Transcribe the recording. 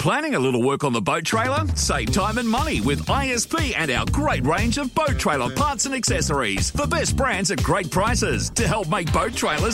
planning a little work on the boat trailer? Save time and money with ISP and our great range of boat trailer parts and accessories. The best brands at great prices to help make boat trailers